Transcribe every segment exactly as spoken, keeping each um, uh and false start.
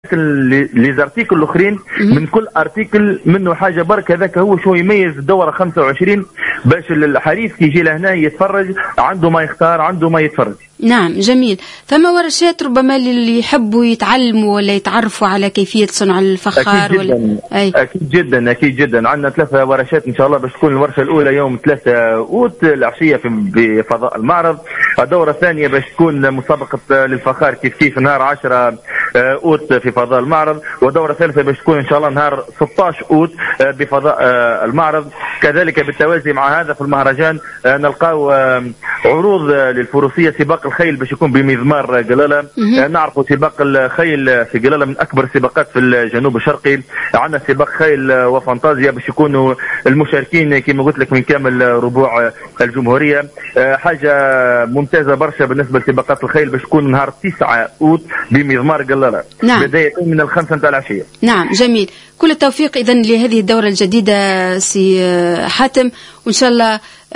لي زارتيكل الاخرين من كل ارتيكل منه حاجه برك. هذاك هو شو يميز الدوره خمسة وعشرين باش الحريف كي يجي لهنا يتفرج عنده ما يختار، عنده ما يتفرج. نعم جميل. ثم ورشات ربما اللي يحبوا يتعلموا ولا يتعرفوا على كيفيه صنع الفخار. أكيد جدا ولا... أي. اكيد جدا اكيد جدا. عندنا ثلاثه ورشات ان شاء الله باش تكون الورشه الاولى يوم ثلاثة اوت العشيه في بفضاء المعرض. الدوره الثانيه باش تكون مسابقه للفخار كيف كيف نهار عشرة اوت في فضاء المعرض. والدوره الثالثه باش تكون ان شاء الله نهار ستة عشر اوت بفضاء المعرض. كذلك بالتوازي مع هذا في المهرجان نلقاو عروض للفروسيه، سباق الخيل باش يكون بمزمار قلاله. نعرفوا سباق الخيل في قلاله من اكبر السباقات في الجنوب الشرقي. عندنا سباق خيل وفانتازيا باش يكونوا المشاركين كما قلت لك من كامل ربوع الجمهوريه. حاجه ممتازه برشا بالنسبه لسباقات الخيل باش تكون نهار تسعة اوت بمزمار قلاله. نعم. بدايه من الخمسة نتاع العشيه. نعم جميل. كل التوفيق اذا لهذه الدوره الجديده سي حاتم، وان شاء الله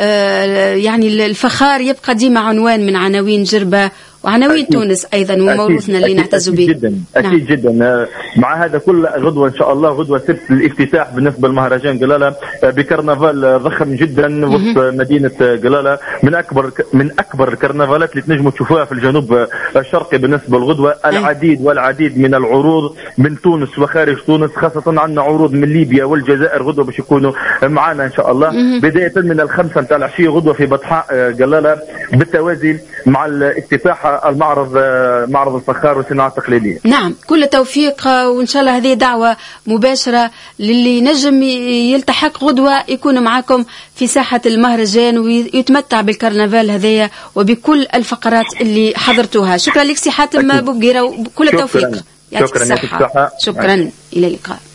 يعني الفخار يبقى ديما عنوان من عناوين جربة وعناوين أكيد. تونس أيضا وموروثنا اللي نعتز به. جدا أكيد نعم. جدا. مع هذا كل غدوة إن شاء الله غدوة سبت الافتتاح بالنسبة لمهرجان قلالة بكرنفال ضخم جدا وسط مدينة قلالة، من أكبر من أكبر الكرنفالات اللي تنجموا تشوفوها في الجنوب الشرقي بالنسبة للغدوة. العديد والعديد من العروض من تونس وخارج تونس، خاصة عندنا عروض من ليبيا والجزائر غدوة باش يكونوا معنا إن شاء الله. بداية من الخمسة نتاع العشية غدوة في بطحاء قلالة بالتوازي مع الافتتاح المعرض معرض الفخار والصناعة التقليدية. نعم كل التوفيق، وإن شاء الله هذه دعوة مباشرة للي نجم يلتحق غدوة يكون معكم في ساحة المهرجان ويتمتع بالكرنفال هذايا وبكل الفقرات اللي حضرتوها. شكرا لك سي حاتم بوبقيرة وكل التوفيق. شكرا. شكرا. شكرا. إلى اللقاء.